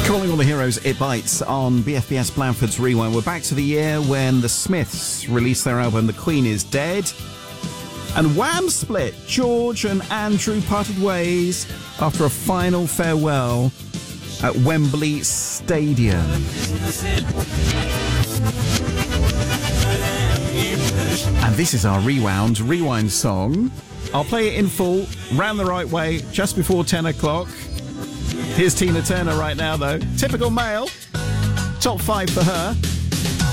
Calling all the heroes, it bites on BFBS Blandford's Rewind. We're back to the year when the Smiths released their album The Queen is Dead. And Wham split. George and Andrew parted ways after a final farewell at Wembley Stadium. And this is our Rewind song. I'll play it in full, round the right way, just before 10 o'clock. Here's Tina Turner right now, though. Typical male. Top 5 for her.